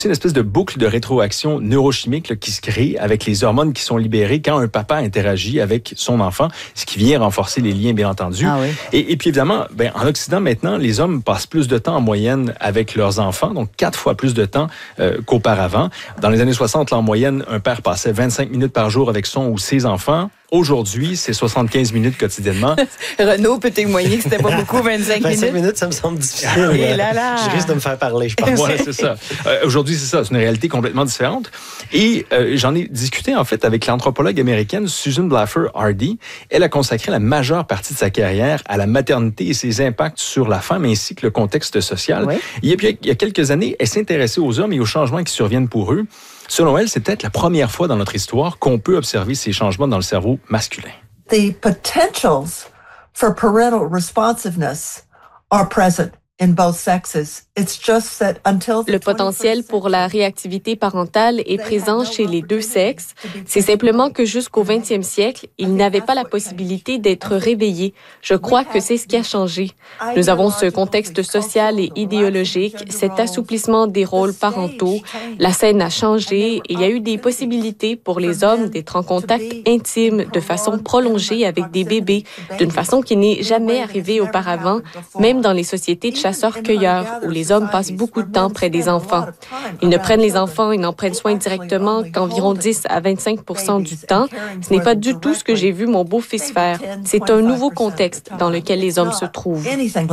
C'est une espèce de boucle de rétroaction neurochimique là, qui se crée avec les hormones qui sont libérées quand un papa interagit avec son enfant, ce qui vient renforcer les liens, bien entendu. Ah oui. Et puis évidemment, en Occident maintenant, les hommes passent plus de temps en moyenne avec leurs enfants, donc 4 fois plus de temps qu'auparavant. Dans les années 60, là, en moyenne, un père passait 25 minutes par jour avec son ou ses enfants. Aujourd'hui, c'est 75 minutes quotidiennement. Renaud peut témoigner que c'était pas beaucoup, 25 minutes. 25 minutes, ça me semble difficile. Et là. Je risque de me faire parler, je pense. Voilà, c'est ça. Aujourd'hui, c'est ça. C'est une réalité complètement différente. Et j'en ai discuté, en fait, avec l'anthropologue américaine Susan Blaffer Hardy. Elle a consacré la majeure partie de sa carrière à la maternité et ses impacts sur la femme, ainsi que le contexte social. Oui. Et puis, il y a quelques années, elle s'intéressait aux hommes et aux changements qui surviennent pour eux. Selon elle, c'est peut-être la première fois dans notre histoire qu'on peut observer ces changements dans le cerveau masculin. The potentials for parental responsiveness are present in both sexes. It's just that until Le potentiel pour la réactivité parentale est présent chez les deux sexes. C'est simplement que jusqu'au 20e siècle, ils n'avaient pas la possibilité d'être réveillés. Je crois que c'est ce qui a changé. Nous avons ce contexte social et idéologique, cet assouplissement des rôles parentaux. La scène a changé et il y a eu des possibilités pour les hommes d'être en contact intime de façon prolongée avec des bébés, d'une façon qui n'est jamais arrivée auparavant, même dans les sociétés de chasseurs-cueilleurs, où les hommes passent beaucoup de temps près des enfants. Ils ne prennent les enfants et n'en prennent soin directement qu'environ 10 à 25% du temps. Ce n'est pas du tout ce que j'ai vu mon beau-fils faire. C'est un nouveau contexte dans lequel les hommes se trouvent.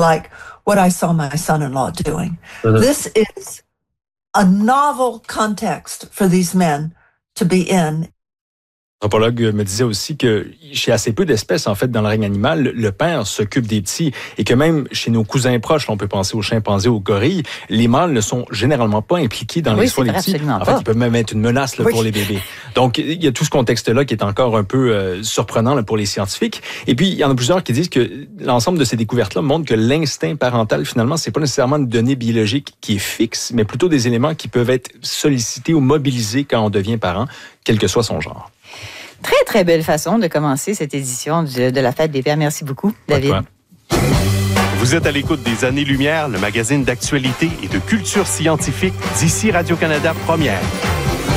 This is a novel context for these men to be in. L'anthropologue me disait aussi que chez assez peu d'espèces, en fait, dans le règne animal, le père s'occupe des petits et que même chez nos cousins proches, là, on peut penser aux chimpanzés, aux gorilles, les mâles ne sont généralement pas impliqués dans les soins des petits. En fait, ils peuvent même être une menace là, pour les bébés. Donc, il y a tout ce contexte-là qui est encore un peu surprenant là, pour les scientifiques. Et puis, il y en a plusieurs qui disent que l'ensemble de ces découvertes-là montrent que l'instinct parental, finalement, c'est pas nécessairement une donnée biologique qui est fixe, mais plutôt des éléments qui peuvent être sollicités ou mobilisés quand on devient parent, quel que soit son genre. Très, très belle façon de commencer cette édition de la Fête des Pères. Merci beaucoup, David. Vous êtes à l'écoute des Années-Lumière, le magazine d'actualité et de culture scientifique d'ici Radio-Canada Première.